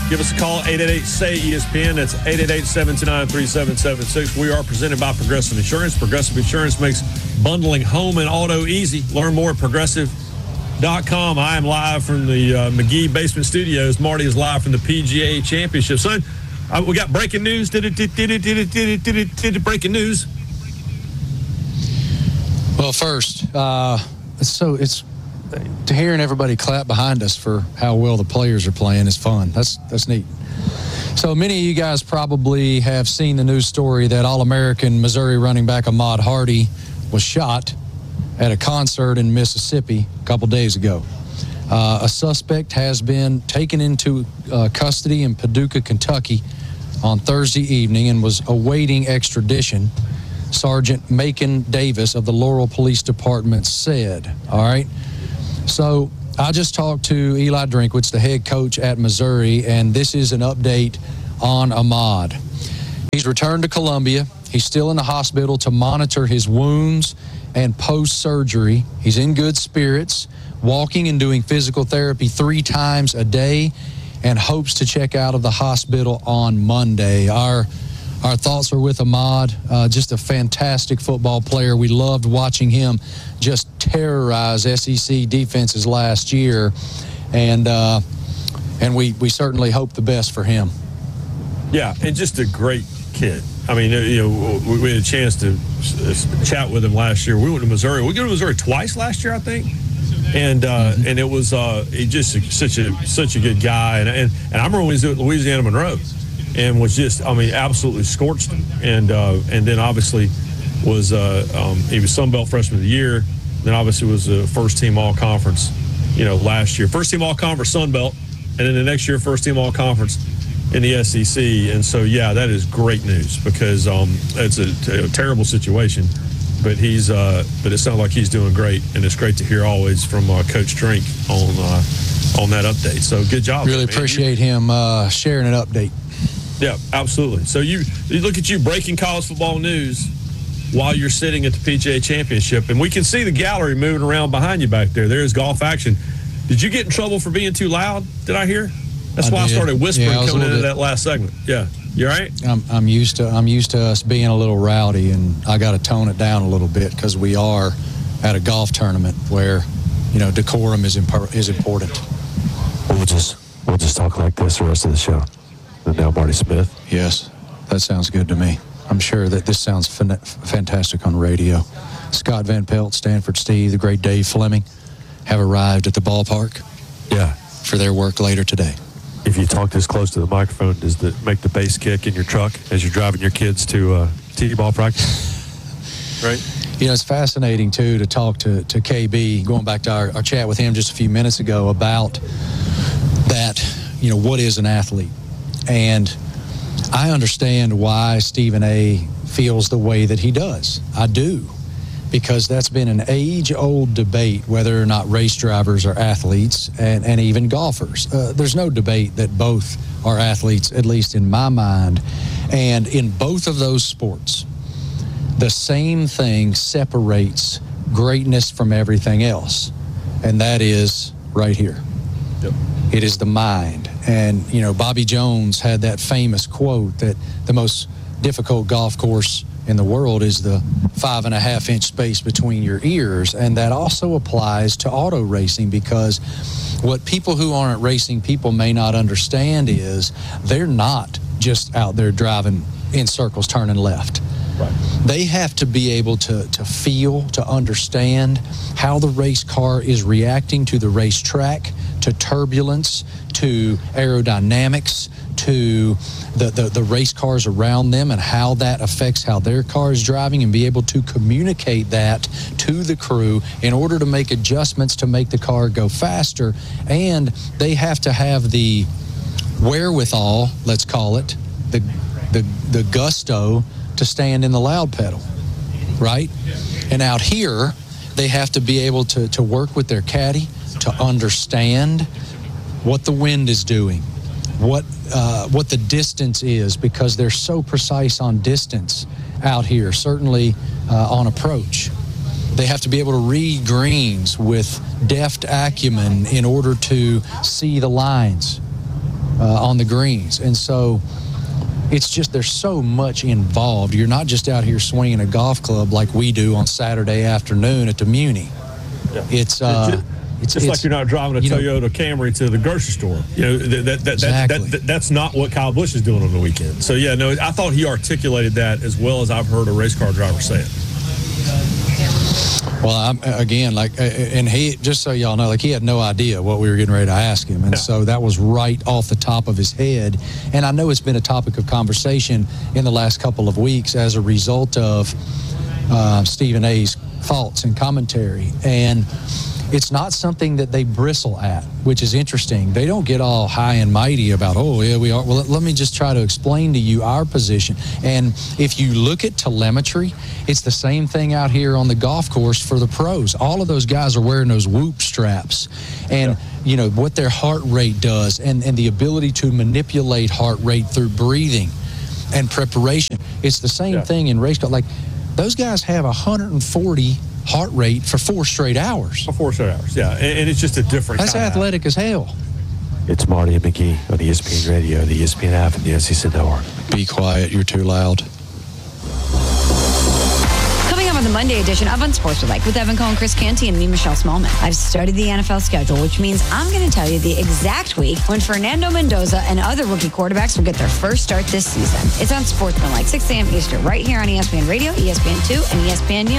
Give us a call, 888-SAY-ESPN. That's 888-729-3776. We are presented by Progressive Insurance. Progressive Insurance makes bundling home and auto easy. Learn more at progressive.com. I am live from the McGee Basement Studios. Marty is live from the PGA Championship. Son, we got breaking news. Breaking news. Well, first, it's to hearing everybody clap behind us for how well the players are playing is fun. That's neat. So many of you guys probably have seen the news story that All-American Missouri running back Ahmad Hardy was shot at a concert in Mississippi a couple days ago. A suspect has been taken into custody in Paducah, Kentucky on Thursday evening and was awaiting extradition. Sergeant Macon Davis of the Laurel Police Department said, all right. So I just talked to Eli Drinkwitz, the head coach at Missouri, and this is an update on Ahmad. He's returned to Columbia. He's still in the hospital to monitor his wounds and post-surgery. He's in good spirits, walking and doing physical therapy 3 times a day, and hopes to check out of the hospital on Monday. Our thoughts are with Ahmad, just a fantastic football player. We loved watching him just terrorize SEC defenses last year, and we certainly hope the best for him. Yeah, and just a great kid. I mean, we had a chance to chat with him last year. We went to Missouri. We went to Missouri twice last year, I think. And it was just such a good guy. And I remember when he was at Louisiana Monroe, and was just, absolutely scorched him. And then obviously was he was Sun Belt Freshman of the Year. Then obviously was a first team All Conference, last year. First team All Conference Sun Belt, and then the next year first team All Conference in the SEC. And so that is great news because it's a terrible situation. But but it sounds like he's doing great, and it's great to hear always from Coach Drink on that update. So good job. Really appreciate him sharing an update. Yeah, absolutely. So you look at you breaking college football news while you're sitting at the PGA Championship, and we can see the gallery moving around behind you back there. There's golf action. Did you get in trouble for being too loud? Did I hear? That's why I started whispering coming into that last segment. Yeah, you all right? I'm used to us being a little rowdy, and I got to tone it down a little bit because we are at a golf tournament where decorum is important. We'll just talk like this the rest of the show. And now Marty Smith. Yes, that sounds good to me. I'm sure that this sounds fantastic on radio. Scott Van Pelt, Stanford Steve, the great Dave Fleming have arrived at the ballpark. Yeah. For their work later today. If you talk this close to the microphone, does that make the bass kick in your truck as you're driving your kids to T-ball practice? Right? It's fascinating, too, to talk to KB, going back to our chat with him just a few minutes ago about that, what is an athlete? And I understand why Stephen A. feels the way that he does. I do. Because that's been an age-old debate whether or not race drivers are athletes and even golfers. There's no debate that both are athletes, at least in my mind. And in both of those sports, the same thing separates greatness from everything else, and that is right here. Yep. It is the mind. And, Bobby Jones had that famous quote that the most difficult golf course in the world is the 5.5-inch space between your ears. And that also applies to auto racing, because what people who aren't racing people may not understand is they're not just out there driving in circles, turning left. Right. They have to be able to feel, to understand how the race car is reacting to the racetrack, to turbulence, to aerodynamics, to the race cars around them and how that affects how their car is driving, and be able to communicate that to the crew in order to make adjustments to make the car go faster. And they have to have the wherewithal, let's call it, the gusto to stand in the loud pedal, right? And out here, they have to be able to work with their caddy to understand what the wind is doing, what the distance is, because they're so precise on distance out here, certainly on approach. They have to be able to read greens with deft acumen in order to see the lines. on the greens. And so it's just there's so much involved. You're not just out here swinging a golf club like we do on Saturday afternoon at the Muni. Yeah. It's like you're not driving a Toyota Camry to the grocery store. That's not what Kyle Busch is doing on the weekend. So, I thought he articulated that as well as I've heard a race car driver say it. Well, and he, just so y'all know, he had no idea what we were getting ready to ask him. And so that was right off the top of his head. And I know it's been a topic of conversation in the last couple of weeks as a result of Stephen A's thoughts and commentary. And it's not something that they bristle at, which is interesting. They don't get all high and mighty about, we are. Well, let me just try to explain to you our position. And if you look at telemetry, it's the same thing out here on the golf course for the pros. All of those guys are wearing those Whoop straps. And, what their heart rate does and the ability to manipulate heart rate through breathing and preparation. It's the same thing in race car. Like, those guys have 140 heart rate for 4 straight hours. For 4 straight hours, yeah. And it's just a different That's athletic as hell. It's Marty and McGee on ESPN Radio, the ESPN app, and the SEC Network. Be quiet. You're too loud. Coming up on the Monday edition of Unsportsmanlike with Evan Cohen, Chris Canty, and me, Michelle Smallman. I've studied the NFL schedule, which means I'm going to tell you the exact week when Fernando Mendoza and other rookie quarterbacks will get their first start this season. It's Unsportsmanlike, 6 a.m. Eastern, right here on ESPN Radio, ESPN2, and ESPNU.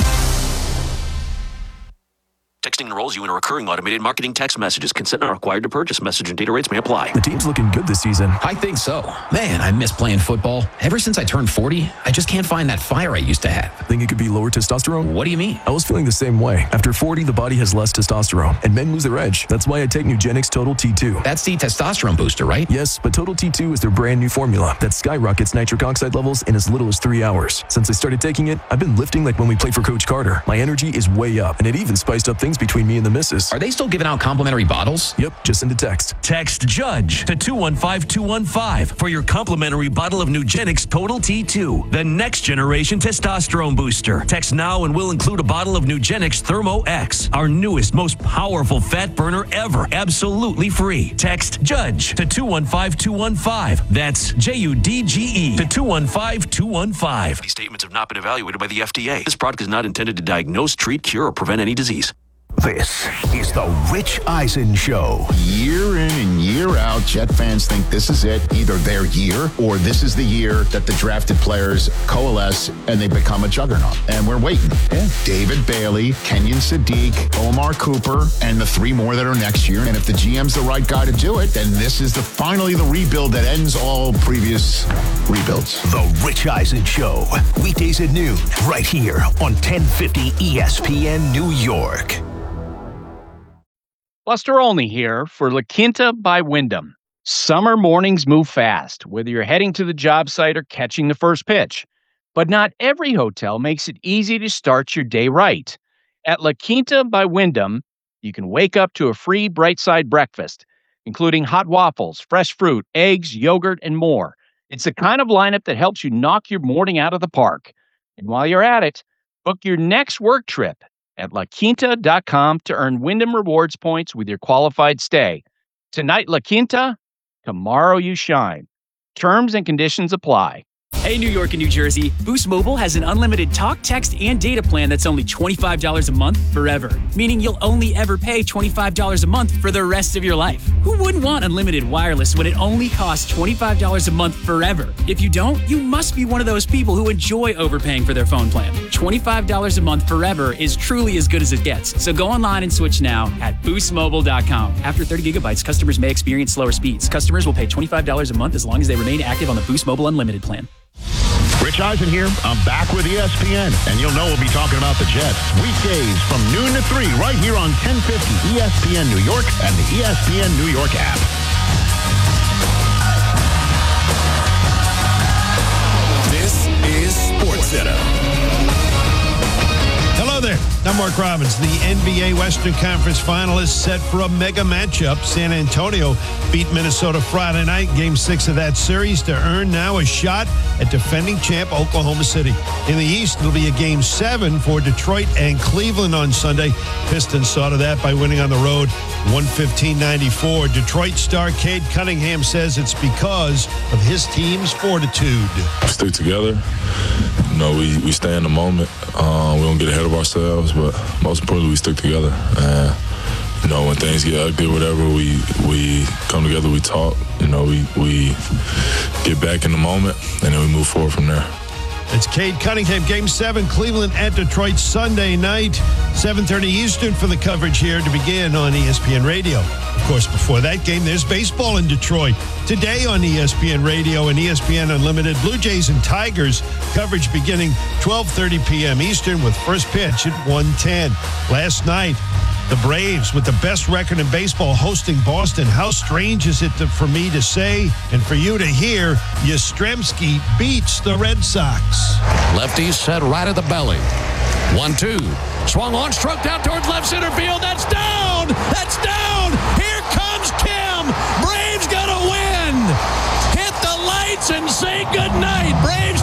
Texting enrolls you in a recurring automated marketing text messages. Consent not required to purchase. Message and data rates may apply. The team's looking good this season. I think so. Man, I miss playing football. Ever since I turned 40, I just can't find that fire I used to have. Think it could be lower testosterone? What do you mean? I was feeling the same way. After 40, the body has less testosterone, and men lose their edge. That's why I take Nugenix Total T2. That's the testosterone booster, right? Yes, but Total T2 is their brand new formula that skyrockets nitric oxide levels in as little as 3 hours. Since I started taking it, I've been lifting like when we played for Coach Carter. My energy is way up, and it even spiced up things between me and the missus. Are they still giving out complimentary bottles? Yep, just send a text. Text JUDGE to 215-215 for your complimentary bottle of Nugenix Total T2, the next generation testosterone booster. Text now and we'll include a bottle of Nugenix Thermo X, our newest, most powerful fat burner ever, absolutely free. Text JUDGE to 215-215. That's JUDGE to 215-215. These statements have not been evaluated by the FDA. This product is not intended to diagnose, treat, cure, or prevent any disease. This is the Rich Eisen Show. Year in and year out, Jet fans think this is it, either their year or this is the year that the drafted players coalesce and they become a juggernaut. And we're waiting. Yeah. David Bailey, Kenyon Sadiq, Omar Cooper, and the 3 more that are next year. And if the GM's the right guy to do it, then this is finally the rebuild that ends all previous rebuilds. The Rich Eisen Show, weekdays at noon, right here on 1050 ESPN New York. Buster Olney here for La Quinta by Wyndham. Summer mornings move fast, whether you're heading to the job site or catching the first pitch. But not every hotel makes it easy to start your day right. At La Quinta by Wyndham, you can wake up to a free Bright Side breakfast, including hot waffles, fresh fruit, eggs, yogurt, and more. It's the kind of lineup that helps you knock your morning out of the park. And while you're at it, book your next work trip at LaQuinta.com to earn Wyndham Rewards points with your qualified stay. Tonight, La Quinta, tomorrow you shine. Terms and conditions apply. Hey, New York and New Jersey, Boost Mobile has an unlimited talk, text, and data plan that's only $25 a month forever, meaning you'll only ever pay $25 a month for the rest of your life. Who wouldn't want unlimited wireless when it only costs $25 a month forever? If you don't, you must be one of those people who enjoy overpaying for their phone plan. $25 a month forever is truly as good as it gets. So go online and switch now at boostmobile.com. After 30 gigabytes, customers may experience slower speeds. Customers will pay $25 a month as long as they remain active on the Boost Mobile Unlimited plan. Rich Eisen here. I'm back with ESPN, and you'll know we'll be talking about the Jets weekdays from noon to 3 right here on 1050 ESPN New York and the ESPN New York app. This is SportsCenter. Hello there. I'm Mark Robbins. The NBA Western Conference finalists set for a mega matchup. San Antonio beat Minnesota Friday night, Game 6 of that series, to earn now a shot at defending champ Oklahoma City. In the East, it'll be a Game 7 for Detroit and Cleveland on Sunday. Pistons saw to that by winning on the road 115-94. Detroit star Cade Cunningham says it's because of his team's fortitude. We stick together. You know, we stay in the moment. We don't get ahead of ourselves, but most importantly, we stick together. And, you know, when things get ugly or whatever, we come together, we talk. You know, we get back in the moment, and then we move forward from there. It's Cade Cunningham, Game 7, Cleveland at Detroit Sunday night, 7:30 Eastern for the coverage here to begin on ESPN Radio. Of course, before that game, there's baseball in Detroit. Today on ESPN Radio and ESPN Unlimited, Blue Jays and Tigers, coverage beginning 12:30 p.m. Eastern with first pitch at 1:10. Last night, the Braves, with the best record in baseball, hosting Boston. How strange is it for me to say and for you to hear? Yastrzemski beats the Red Sox. Lefty set right at the belly. 1-2. Swung on, struck out towards left center field. That's down. That's down. Here comes Kim. Braves gonna win. Hit the lights and say goodnight. Braves.